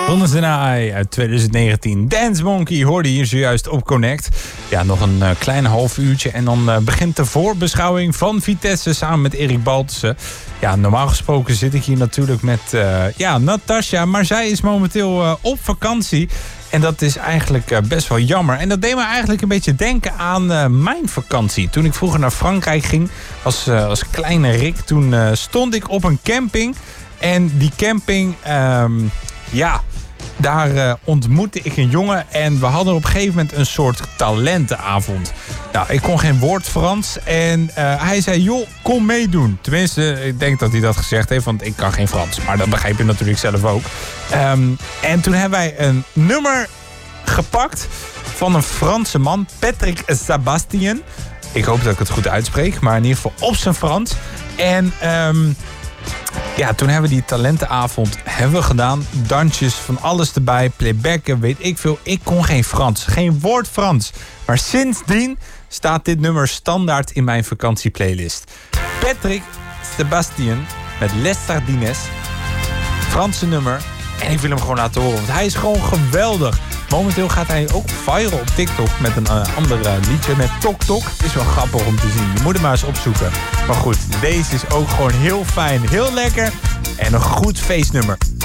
Dondersenai uit 2019. Dance Monkey hoorde hier zojuist op Connect. Ja, nog een klein half uurtje en dan begint de voorbeschouwing van Vitesse samen met Erik Baltussen. Ja, normaal gesproken zit ik hier natuurlijk met Natasja, maar zij is momenteel op vakantie. En dat is eigenlijk best wel jammer. En dat deed me eigenlijk een beetje denken aan mijn vakantie. Toen ik vroeger naar Frankrijk ging, als kleine Rick, toen stond ik op een camping. En die camping, daar ontmoette ik een jongen en we hadden op een gegeven moment een soort talentenavond. Nou, ik kon geen woord Frans en hij zei, joh, kom meedoen. Tenminste, ik denk dat hij dat gezegd heeft, want ik kan geen Frans. Maar dat begreep je natuurlijk zelf ook. En toen hebben wij een nummer gepakt van een Franse man, Patrick Sébastien. Ik hoop dat ik het goed uitspreek, maar in ieder geval op zijn Frans. En toen hebben we die talentenavond gedaan. Dansjes, van alles erbij, playbacken, weet ik veel. Ik kon geen Frans, geen woord Frans. Maar sindsdien staat dit nummer standaard in mijn vakantieplaylist. Patrick Sébastien met Les Sardines. Franse nummer. En ik wil hem gewoon laten horen, want hij is gewoon geweldig. Momenteel gaat hij ook viral op TikTok met een ander liedje met Tok Tok. Is wel grappig om te zien. Je moet hem maar eens opzoeken. Maar goed, deze is ook gewoon heel fijn, heel lekker en een goed feestnummer.